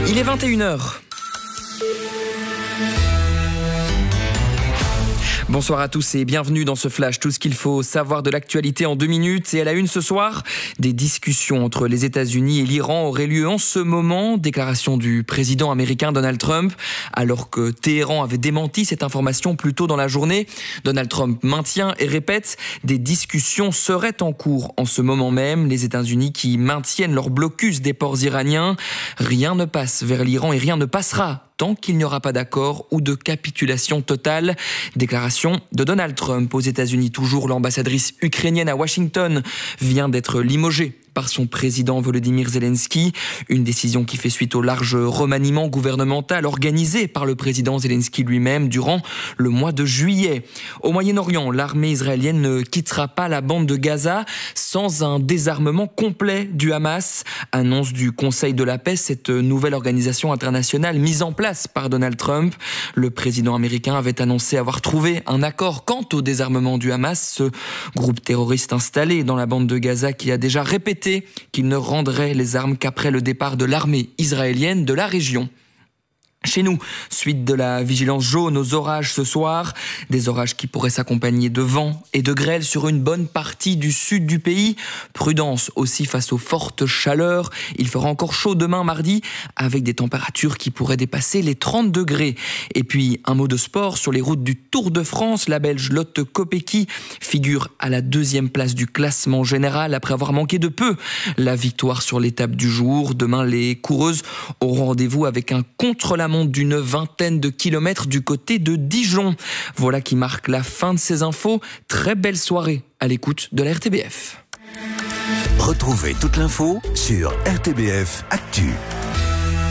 Il est 21h. Bonsoir à tous et bienvenue dans ce flash. Tout ce qu'il faut savoir de l'actualité en 2 minutes. Et à la une ce soir, des discussions entre les États-Unis et l'Iran auraient lieu en ce moment. Déclaration du président américain Donald Trump. Alors que Téhéran avait démenti cette information plus tôt dans la journée, Donald Trump maintient et répète, des discussions seraient en cours en ce moment même. Les États-Unis qui maintiennent leur blocus des ports iraniens. Rien ne passe vers l'Iran et rien ne passera tant qu'il n'y aura pas d'accord ou de capitulation totale. Déclaration de Donald Trump aux États-Unis. Toujours, l'ambassadrice ukrainienne à Washington vient d'être limogée par son président Volodymyr Zelensky. Une décision qui fait suite au large remaniement gouvernemental organisé par le président Zelensky lui-même durant le mois de juillet. Au Moyen-Orient, l'armée israélienne ne quittera pas la bande de Gaza sans un désarmement complet du Hamas. Annonce du Conseil de la paix, cette nouvelle organisation internationale mise en place par Donald Trump. Le président américain avait annoncé avoir trouvé un accord quant au désarmement du Hamas, ce groupe terroriste installé dans la bande de Gaza qui a déjà répété qu'il ne rendrait les armes qu'après le départ de l'armée israélienne de la région. Chez nous, suite de la vigilance jaune aux orages ce soir, des orages qui pourraient s'accompagner de vent et de grêle sur une bonne partie du sud du pays. Prudence aussi face aux fortes chaleurs. Il fera encore chaud demain mardi avec des températures qui pourraient dépasser les 30 degrés. Et puis un mot de sport sur les routes du Tour de France. La Belge Lotte Kopecky figure à la 2e place du classement général après avoir manqué de peu la victoire sur l'étape du jour. Demain, les coureuses auront rendez-vous avec un contre-la-montre d'une 20aine de kilomètres du côté de Dijon. Voilà qui marque la fin de ces infos. Très belle soirée à l'écoute de la RTBF. Retrouvez toute l'info sur RTBF Actu.